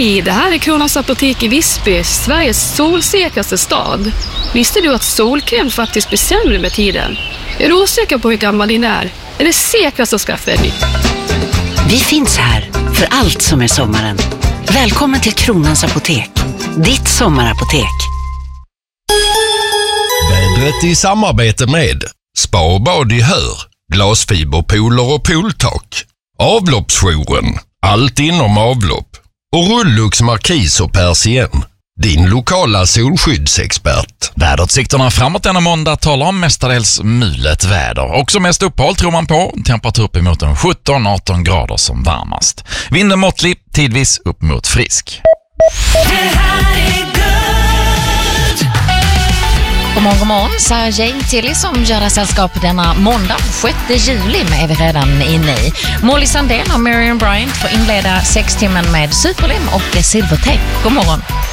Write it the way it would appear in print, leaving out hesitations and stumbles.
Hej, det här är Kronans Apotek i Visby, Sveriges solsäkraste stad. Visste du att solkräm faktiskt blir sämre med tiden? Är du osäker på hur gammal din är det säkraste att skaffa en ny. Vi finns här för allt som är sommaren. Välkommen till Kronans Apotek, ditt sommarapotek. Vädret i samarbete med Spa och bad i Hör, glasfiberpooler och pooltak, avloppsjouren, allt inom avlopp och Rullux Markis och Persien, din lokala solskyddsexpert. Väderutsikterna framåt denna måndag talar om mestadels mulet väder. Också mest uppehåll tror man på. Temperatur upp emot 17-18 grader som varmast. Vinden måttlig, tidvis upp mot frisk. God morgon, Sarah Tilly som gör det sällskap denna måndag 6 juli är vi redan inne i. Molly Sandén och Miriam Bryant får inleda 6 timmen med Superlim och Silvertape. God morgon.